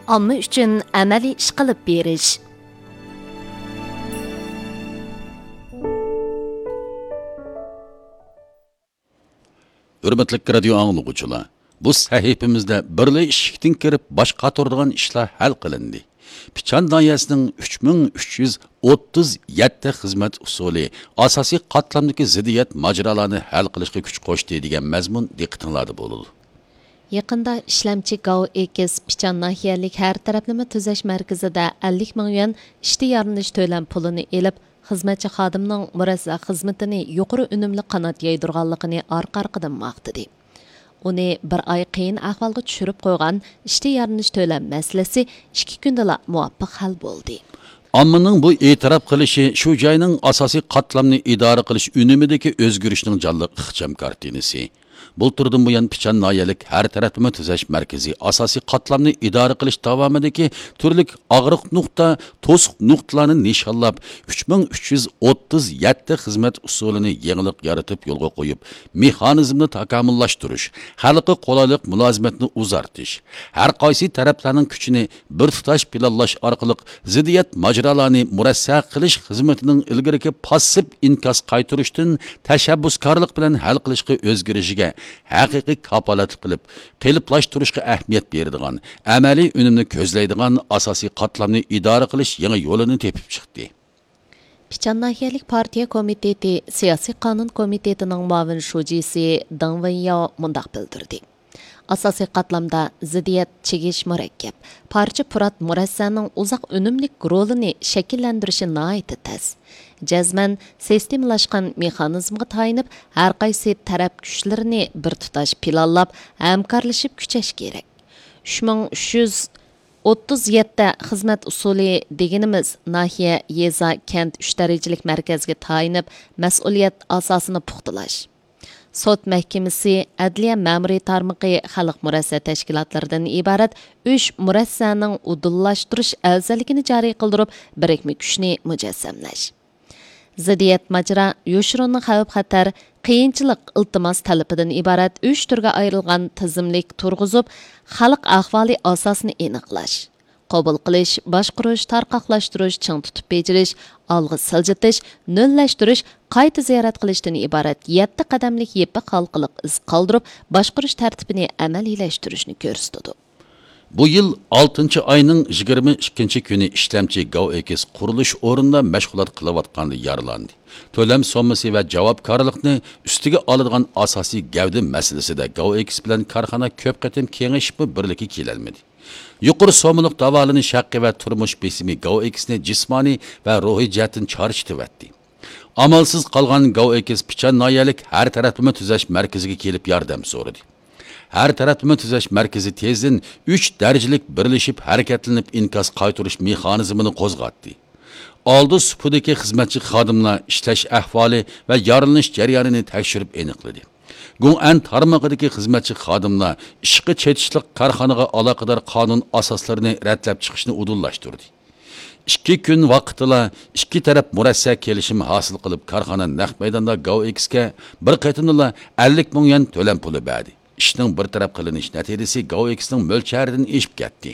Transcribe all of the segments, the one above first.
omma uchun amaliy ish qilib berish. Hürmetlik radio anlıqçılar, bu sahifimizde birli işiktin kirip baş qatordigan işler hal qilindi. Pichan dayəsinin 3337 xizmat usuli, asosiy qatlamdagi ziddiyat majralarini hal qilishga kuch qo'shdi degan mazmun diqqatinglarda bo'ladi. Yaqında ishlamchi Gao Ekis Pichan nahiyalik har taraflama tuzash markazida 50 ming yuan ishti yarinish to'lam pulini elib, xizmatchi xodimning murassa xizmatini yuqori unumli qanot yaydirganligini orqa-orqadan maqtadi. Uni bir oy qiyin ahvolga tushirib qo'ygan ishti yarinish to'lam masalasi 2 kundala muvaffaq hal bo'ldi. Ammaning bu e'tirof qilishi shu joyning asosiy qatlamni idora qilish unumidagi o'zgarishning jonli ixcham kartinasi. Bulturdan bu yan Pichan nahiyalik har taraflama tuzash markazi asosiy qatlamni idora qilish davomidagi turli og'riq nuqta, to'siq nuqtalarni nishonlab 3337 xizmat usulini yangilik yaratib yo'lga qo'yib, mexanizmni takomillashtirish, xalqqa qulaylik mulozimatni uzartish, har qaysi taraflarning kuchini bir tutash planlash orqali ziddiyat majralarini murassa qilish xizmatining ilgarigi passiv inkas qaytarishdan tashabbuskorlik bilan hal qilishga o'zgarishiga haqiqiy kapolat qilib, qiliblaştirishga ahamiyat beradigan, amaliy unumni ko'zlaydigan asosiy qatlamni idora qilish yangi yo'lini tepib chiqdi. Pichan nahiyalik partiya komiteti siyosiy qonun komitetining muavin shujisi Dang Wenyao mundaq bildirdi. Asosiy qatlamda ziddiyat chegish murakkab, parcha purat murassaning uzoq unumlik rolini shakllantirishi nihoyatda tez. Jazman sistemlashgan mexanizmga tayinib, har qaysi taraf kuchlarini bir tutash planlab, hamkorlashib kuchash kerak. 3337 xizmat usuli deganimiz nahiya, yeza, kent 3 darajalik markazga tayinib, mas'uliyat asosini puxtalash. Sot mahkamasi, adliya ma'muriy tarmoqi xalq murassa tashkilotlaridan iborat 3 murassaning udullashtirish afzalligini joriy qildirib, birikma kuchni mujassamlash. Ziddiyat majra, yoshirunning xavf-xatar, qiyinchilik, iltimos talabidan iborat 3 turga ayrilgan tizimlik turg'izib, xalq ahvoli asosini aniqlash, qabul qilish, boshqarish, tarqoqlashtirish, ching tutib bejirish, olg'a siljitish, nollashtirish, qayta ziyorat qilishdan iborat 7 qadamlik yepiq halqiliq iz qoldirib, boshqarish tartibini amaliylashtirish ko'rsatdi. Bu yıl 6. ayının 22. günü işlemci Gao Ekis quruluş o'rnida mashg'ulot qilayotganda yaralandı. To'lam sommasi va javobgarlikni ustiga oladigan asosiy gavda masalasida Gao Ekis bilan korxona ko'p qatim kengashib birlikka kelolmadi. Yuqori so'mliq davolanish haqqi va turmush besimi Gao Ekisni jismoniy va ruhiy jihatdan chorishtirdi. Amalsiz qolgan Gao Ekis Pichan nahiyalik har taraflama tuzash markaziga kelib yordam so'radi. Her taraflama tuzash markazi tezden 3 darajalik birleşip hareketlenip inkas qaytirish mexanizmini qo'zg'atdi. Oldi supudagi xizmatchi xodimlar ishlash ahvoli va yorilanish jarayonini tekshirib aniqladi. Gung'an tarmog'idagi xizmatchi xodimlar ishqi chetishlik korxonaga aloqador qonun asoslarini ratlab chiqishni udullashtirdi. 2 kun vaqtida 2 taraf murassa kelishim hosil qilib korxona naq maydonda Gao Ex'ga bir qatimda 50 ming yuan to'lam puli berdi. İşning bir taraf qilinish natijasi Gao Ex'ning mo'lcharidan eshib ketdi.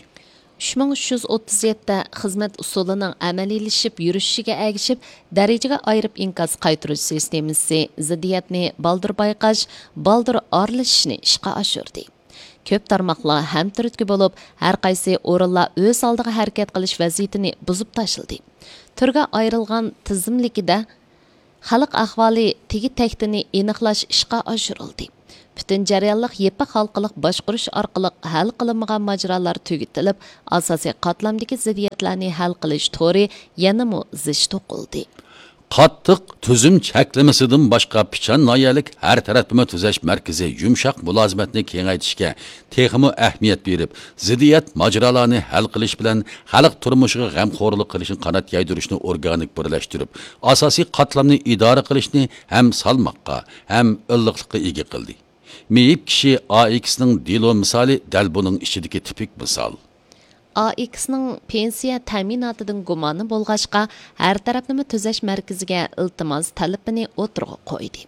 3337 xizmat usulining amaliylashib yurishiga ergishib, darajaga ayirib inkas qaytirish sistemasi ziddiyatni baldir bayqash, baldir aralashishni ishga oshirdi. Ko'p tarmoqlar ham turtki bo'lib, har qaysi o'rinlar o'z oldiga harakat qilish vaziyatini buzib tashildi. Turga ayrilgan tizimlikida xalq ahvoli tegi taktini aniqlash ishga oshirildi. Bütün jarayonlik yepiq halqiliq boshqarish orqali hal qilinmagan majralar tugatilib, asosiy qatlamdagi ziddiyatlarni hal qilish to'ri yanama zish to'qildi. Qattiq tuzum cheklamasidan boshqa Pichan nahiyalik har taraflama tuzash markazi yumshoq mulozimatni kengaytirishga texmo ahamiyat berib, ziddiyat majralarini hal qilish bilan xalq turmushiga g'amxo'rlik qilishni qanot yaydirishni organik birlashtirib, asosiy qatlamni idora qilishni ham salmoqqa, ham illiqlikqa ega qildi. Meyip kishi AX'ning dilo misoli dal buning ichidagi tipik misol. AX'ning pensiya ta'minotidan gumoni bo'lg'achqa har taraflama tuzash markaziga iltimos talabini o'tirg'a qo'ydi.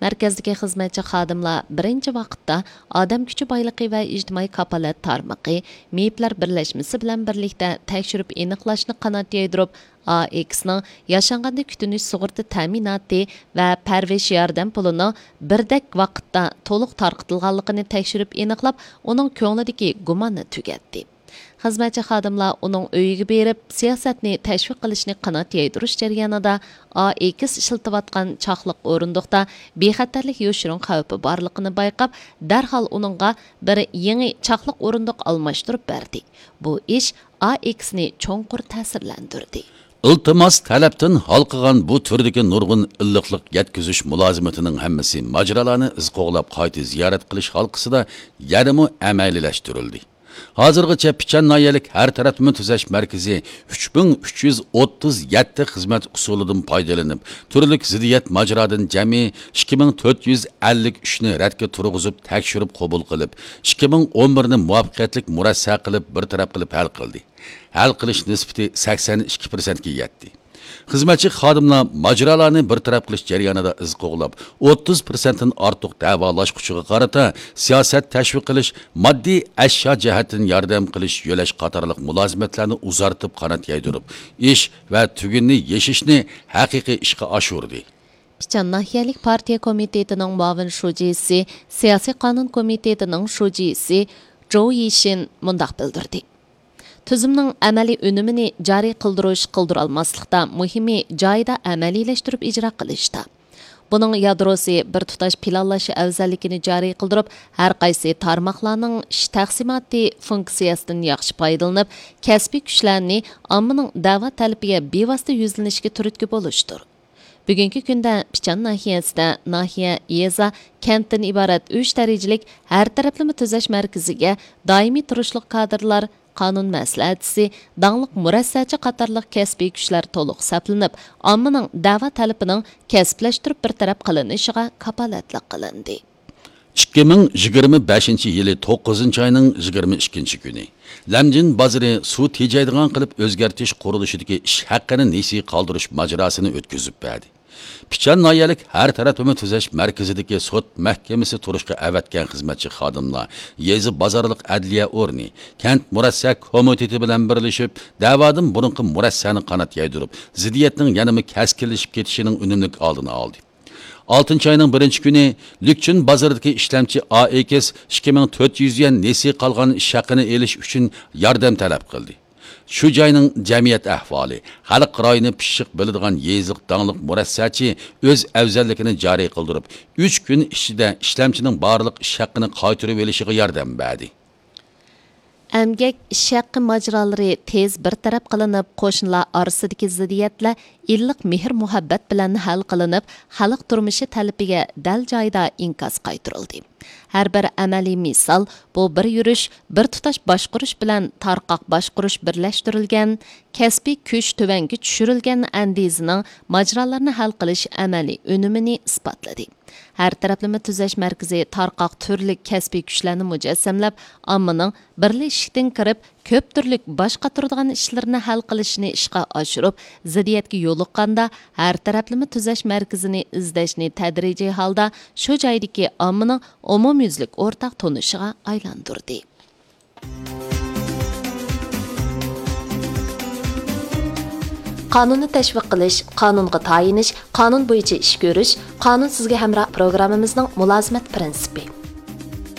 Mərkəzdəki xizmətçi xadimlar birinci vaqtda Adam Küçü Baylıqı və İctimai Kapalat Tarmaqı Meyiplər Birləşməsi bilan birlikdə təkşürüb eniqlashni qanat yaydirib, AX'ның yaşanğanda kütünüş sığırtı təminatı və pərviş yardım pulunu birdək vaqtda to'liq tarqıtılğanlığını təkşürüb eniqlab, onun ko'nglidagi gumanni tugatdi. Xizmətçi xadimlar onun öyiga berib, siyosatni təşviq qilishni qanat yaydirish jarayonida AX ishiltiyotgan chaqliq o'rindiqda bexatarlik yo'shirin xavfi borligini bayqab, darhol uningga bir yangi chaqliq o'rindiq almashtirib berdi. Bu ish AX'ni cho'nqur ta'sirlantirdi. İltimos talabdan halqıgan bu türdeki nurgun illiqliq yetkizish mulozimatining hammasi majralarni iz qo'g'lab qayta ziyorat qilish halqisida yanama amaliyalashtirildi. Hozirgacha Pichan noyalik har taraflama tuzash markazi 3337 xizmat usulidan foydalanib, turli ziddiyat majradan jami 2453 ni radga turg'izib, tekshirib qabul qilib, 2011 ni muvaffaqiyatli murassa qilib, bir taraf qilib hal qildi. Hal qilish nisbati 82% ga yetdi. Xizmatchi xodimlar majralarni bir taraf qilish jarayonida iz qo'g'lab, 30% dan ortiq davolashquchiga qarata siyosat tashviq qilish, moddiy ashyo jihatdan yordam qilish, yo'lash qatorliq mulozimatlarni uzartib qanot yaydirib, ish va tugunni yeshishni haqiqiy ishga oshirdi. Pichan nahiyalik partiya komitetining muavin shujisi, siyosiy qonun komitetining shujisi Zhou Yishin mundaq bildirdi. Tüzümnің əməli önümünü cari qıldıralmaslıqda, mühimi joyida əməliləşdirib icra qilishda. Bunun yadrosi bir tutaş planlaşı əvzəllikini cari qıldırıb, hər qaysi tarmaqlarının iş təqsimatı funksiyasından yaxşı paydalanıb, kəsbi güclərini amının dava tələbiyə bevasitə yüzlənişki türütkü boluşdur. Bugünkü gündə Pichan nahiyasida nahiya, yeza, kentdən ibarat 3 dərəcəlik hər tərəflimi tüzəş mərkəziga daimi turuşluq kadrlar, qanun məsləhətçisi, dağlıq murassachi qatarlıq kəsbi güclər to'liq saplanıb, ammaning da'vo talabining kəsbləşdirib bir taraf qilinishiga kapolatlik qilindi. 2025-yili 9-ayning 22 kuni Lamjin bozori suv tejaydigan qilib o'zgartish qurilishidagi ish haqqini nesi qoldirish majrosini o'tkazib berdi. Pichan noyalik har taraflama tuzash markazidagi sud mahkamasi turishga avatgan xizmatchi xodimlar Yezi bozorliq adliya o'rni, kent murassa komiteti bilan birlashib, da'vodan burunqi murassani qanot yaydirib, ziddiyatning yanami kaskinlashib ketishining unumlik oldini oldi. 6-ayning 1-kuni Lükçün bozoridagi ishlamchi AX 2400 yuan nesi qolgan ish haqqini elish uchun yordam talab qildi. Şu joyning jamiyat ahvoli, xalq rayini pishiq biladigan yezliq dangliq murassachi o'z afzalligini joriy qildirib, 3 kun ichida ishlamchining barliq ish haqqini qaytarib olishiga yordam berdi. Əmgək ish haqqı majralari tez bir taraf qilinib, qo'shnilar orasidagi ziddiyatlar illiq mehr muhabbat bilan hal qilinib, xalq turmushi talabiga dal joyida inkas qaytarildi. Her bir əməli misal, bu bir yürüş, bir tutaş başquruş bilan tarqaq başquruş birləşdirilgan, kəsbi kuch tövəngi düşürülgan andizining majralarni hal qilish əməli önümini isbotladı. Her taraflama tuzash markazi tarqaq turli kasbiy kuchlarni mujassamlab, ammaning birlashishdan kirib, ko'p turlik boshqa turadigan ishlarni hal qilishni ishga oshirib, ziddiyatga yo'liqqanda har taraflama tuzash markazini izlashni tadrijiy holda shu joydagi ammaning umumyuzlik o'rtaq tonishiga aylantirdi. Qanunni təşviq qilish, qanunga tayinish, qanun bo'yicha ish ko'rish, qanun sizga hamroh programmamizning mulozimat prinsipi.